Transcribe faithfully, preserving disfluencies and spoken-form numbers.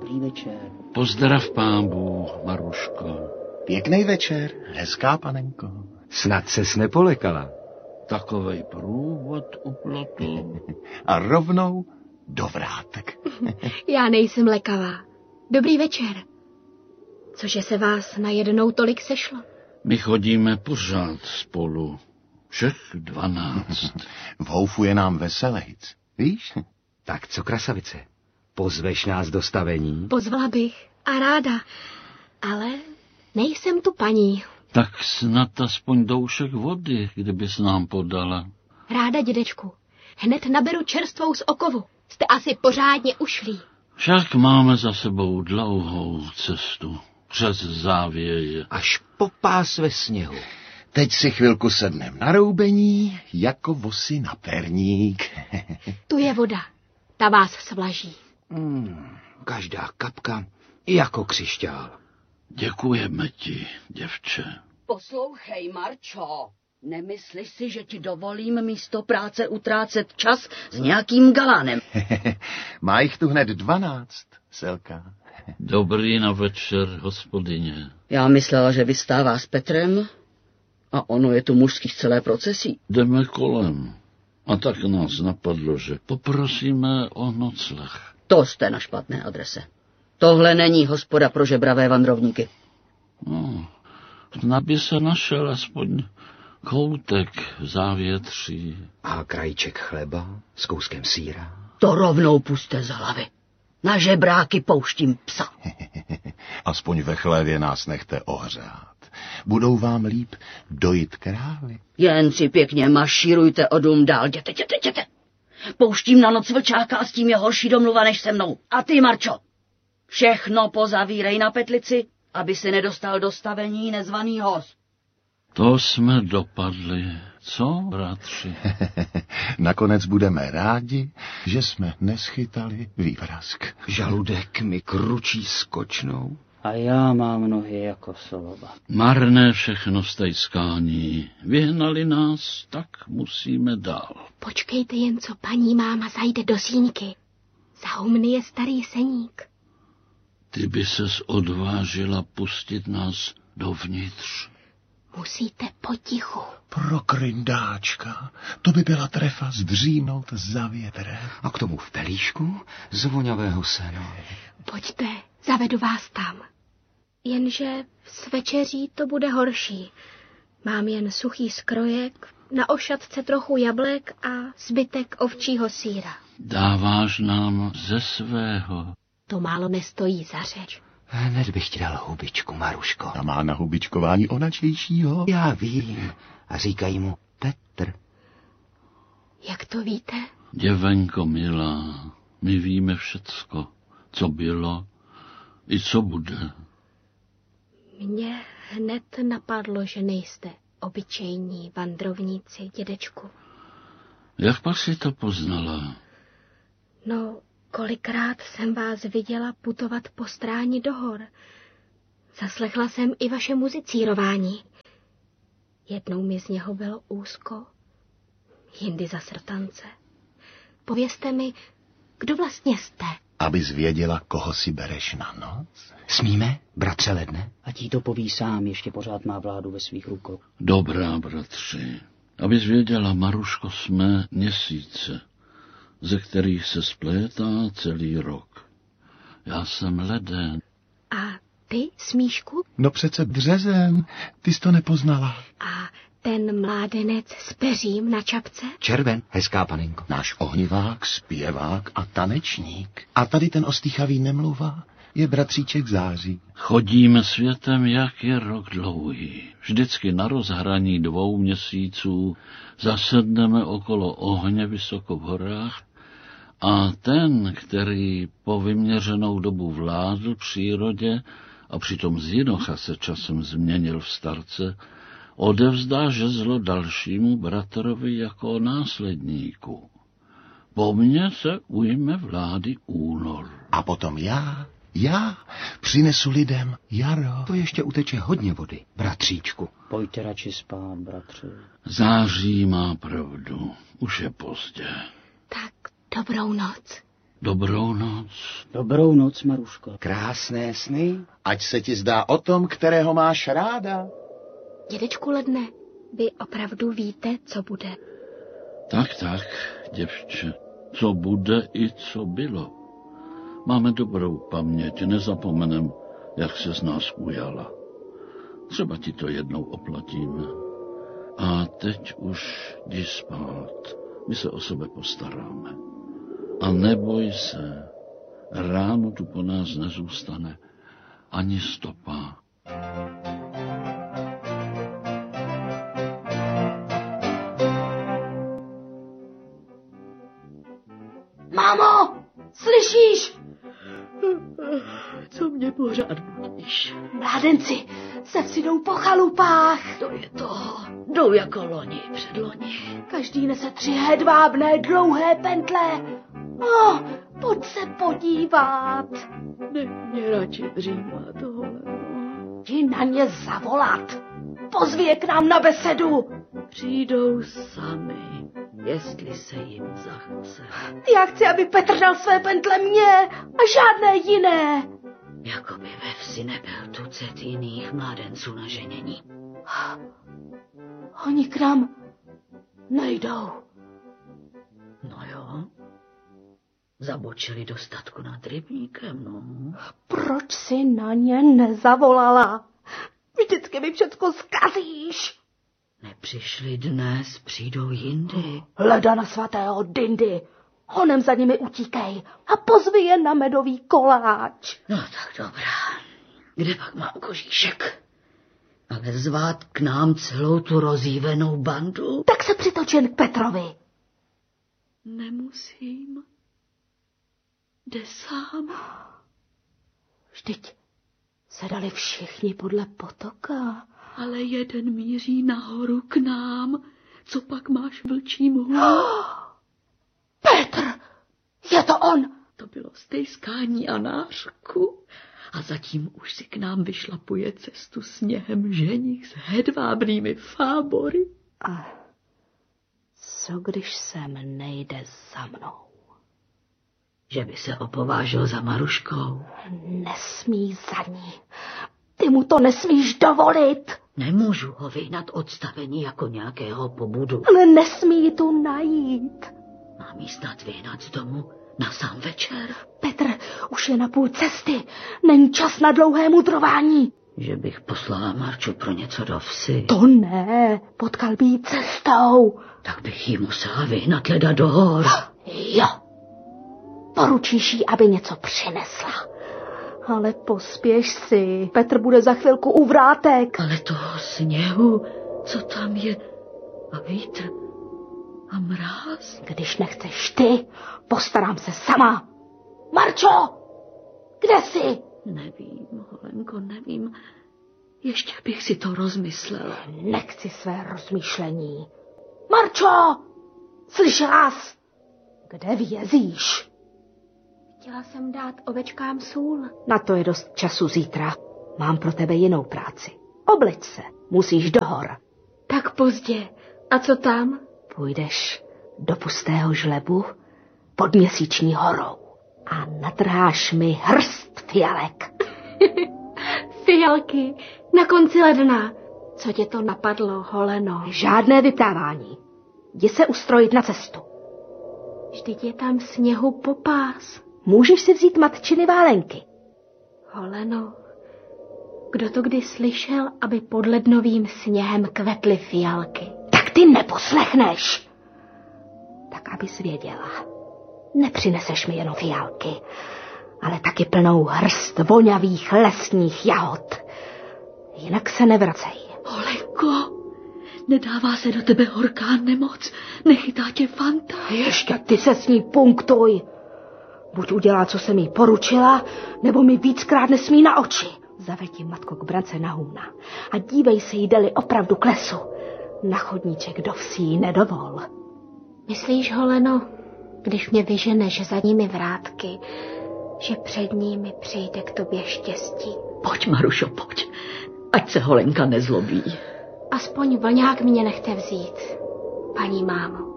Dobrý večer. Pozdrav pán Bůh, Maruško. Pěkný večer, hezká panenko. Snad ses nepolekala. Takovej průvod u plotu. A rovnou do vrátek. Já nejsem lekavá. Dobrý večer. Cože se vás najednou tolik sešlo? My chodíme pořád spolu. Všech dvanáct. V houfu je nám veselejc, víš? Tak co, krasavice, pozveš nás do stavení? Pozvala bych a ráda, ale nejsem tu paní. Tak snad aspoň doušek vody, kdybys nám podala. Ráda, dědečku. Hned naberu čerstvou z okovu. Jste asi pořádně ušlí. Však máme za sebou dlouhou cestu. Přes závěje. Až po pás ve sněhu. Teď si chvilku sednem na roubení, jako vosy na perník. Tu je voda. Ta vás svlaží. Hmm, každá kapka jako křišťál. Děkujeme ti, děvče. Poslouchej, Marčo, nemyslíš si, že ti dovolím místo práce utrácet čas s nějakým galánem? Má jich tu hned dvanáct, Selka. Dobrý na večer, hospodyně. Já myslela, že vystává s Petrem a ono je tu mužských celé procesí. Jdeme kolem. A tak nás napadlo, že poprosíme o nocleh. To jste na špatné adrese. Tohle není hospoda pro žebravé vandrovníky. No, snad by se našel aspoň koutek v závětří. A krajíček chleba s kouskem sýra. To rovnou puste z hlavy. Na žebráky pouštím psa. Aspoň ve chlévě nás nechte ohřát. Budou vám líp dojít krávy. Jen si pěkně mašírujte o dům dál, jděte, jděte, jděte. Pouštím na noc vlčáka a s tím je horší domluva než se mnou. A ty, Marčo, všechno pozavírej na petlici, aby se nedostal do stavení nezvaný host. To jsme dopadli, co, bratři? Nakonec budeme rádi, že jsme neschytali vývrazk. Žaludek mi kručí skočnou. A já mám nohy jako soloba. Marné všechno stejskání. Vyhnali nás, tak musíme dál. Počkejte jen, co paní máma zajde do síňky. Za humny je starý seník. Ty by ses odvážila pustit nás dovnitř. Musíte potichu. Pro kryndáčka, to by byla trefa zdřímnout za větrem. A k tomu v pelíšku z voňavého sena. Pojďte, zavedu vás tam. Jenže s večeří to bude horší. Mám jen suchý skrojek, na ošatce trochu jablek a zbytek ovčího sýra. Dáváš nám ze svého. To málo nestojí za řeč. Hned bych ti dal hubičku, Maruško. A má na hubičkování onačejšího. Já vím. A říkají mu Petr. Jak to víte? Děvenko milá, my víme všecko, co bylo i co bude. Mně hned napadlo, že nejste obyčejní vandrovníci, dědečku. Jak pak si to poznala? No, kolikrát jsem vás viděla putovat po stráni do hor. Zaslechla jsem i vaše muzicírování. Jednou mi z něho bylo úzko, jindy za srtance. Povězte mi, kdo vlastně jste? Abys věděla, koho si bereš na noc? Smíme, bratře Ledne? Ať jí to poví sám, ještě pořád má vládu ve svých rukou. Dobrá, bratři. Abys věděla, Maruško, jsme měsíce, ze kterých se splétá celý rok. Já jsem Leden. A ty, Smíšku? No přece březen, ty jsi to nepoznala. A ten mládenec s peřím na čapce? Červen, hezká panenko. Náš ohnivák, zpěvák a tanečník. A tady ten ostýchavý nemluva je bratříček Září. Chodíme světem, jak je rok dlouhý. Vždycky na rozhraní dvou měsíců zasedneme okolo ohně vysoko v horách a ten, který po vyměřenou dobu vládl přírodě a přitom z jinocha se časem změnil v starce, odevzdá žezlo dalšímu bratrovi jako následníku. Po mně se ujme vlády únor. A potom já, já přinesu lidem jaro. To ještě uteče hodně vody, bratříčku. Pojďte radši spát, bratři. Září má pravdu, už je pozdě. Tak dobrou noc. Dobrou noc. Dobrou noc, Maruško. Krásné sny. Ať se ti zdá o tom, kterého máš ráda. Dědečku Ledne, vy opravdu víte, co bude? Tak, tak, děvče. Co bude i co bylo. Máme dobrou paměť, nezapomenem, jak se z nás ujala. Třeba ti to jednou oplatíme. A teď už jdi spát. My se o sebe postaráme. A neboj se, ráno tu po nás nezůstane ani stopa. Mámo, slyšíš? Co mě pořád budíš? Mládenci se vsidou po chalupách. To je to. Jdou jako loni, předloni. Každý nese tři hedvábné dlouhé pentle. Oh, pojď se podívat. Nech mě radši dřímat tohle. Jdi na ně zavolat. Pozvi je k nám na besedu. Přijdou sami, jestli se jim zachce. Já chci, aby Petr dal své pentle mně a žádné jiné. Jakoby ve vsi nebyl tucet jiných mládenců na ženění. Oni k nám nejdou. No jo, zabočili do statku nad rybníkem, no. Proč si na ně nezavolala? Vždycky mi všecko zkazíš. Nepřišli dnes, přijdou jindy. Hleda na svatého Dindy. Honem za nimi utíkej a pozvi je na medový koláč. No tak dobrá. Kde pak mám kožíšek? Ale zvát k nám celou tu rozjívenou bandu? Tak se přitoč jen k Petrovi. Nemusím. Jde sám. Vždyť se dali všichni podle potoka. Ale jeden míří nahoru k nám. Co pak máš vlčí mhlu? Petr! Je to on! To bylo stejskání a nářku. A zatím už si k nám vyšlapuje cestu sněhem ženich s hedvábnými fábory. A co když sem nejde za mnou? Že by se opovážil za Maruškou. Nesmí za ní. Ty mu to nesmíš dovolit. Nemůžu ho vyhnat odstavení jako nějakého pobudu. Ale nesmí ji tu najít. Mám jí snad vyhnat z domu na sám večer. Petr už je na půl cesty. Není čas na dlouhé mudrování. Že bych poslala Marču pro něco do vsi. To ne, potkal by jí cestou. Tak bych jí musela vyhnat leda do hor. Jo. Poručíš jí, aby něco přinesla. Ale pospěš si, Petr bude za chvilku u vrátek. Ale toho sněhu, co tam je, a vítr a mráz. Když nechceš ty, postarám se sama. Marčo, kde jsi? Nevím, Holenko, nevím. Ještě bych si to rozmyslela. Nechci své rozmýšlení. Marčo, slyšela jsi? Kde vězíš? Chtěla jsem dát ovečkám sůl. Na to je dost času zítra. Mám pro tebe jinou práci. Obleč se, musíš do hor. Tak pozdě. A co tam? Půjdeš do pustého žlebu pod Měsíční horou a natrháš mi hrst fialek. Fialky na konci ledna. Co tě to napadlo, Holeno? Žádné vyptávání. Jdi se ustrojit na cestu. Vždyť je tam sněhu popás. Můžeš si vzít matčiny válenky. Holeno, kdo to kdy slyšel, aby pod lednovým sněhem kvetly fialky? Tak ty neposlechneš. Tak abys věděla, nepřineseš mi jenom fialky, ale taky plnou hrst vonavých lesních jahod. Jinak se nevracej. Holenko, nedává se do tebe horká nemoc, nechytá tě fanta. Ještě ty se s ní punktuj. Buď udělá, co jsem jí poručila, nebo mi víckrát nesmí na oči. Zaveď ji, matko, k brance na humna a dívej se, jde-li opravdu k lesu. Na chodníček do vsí nedovol. Myslíš, Holeno, když mě vyženeš za nimi vrátky, že před nimi přijde k tobě štěstí? Pojď, Marušo, pojď, ať se Holenka nezlobí. Aspoň vlňák mě nechte vzít, paní mámo.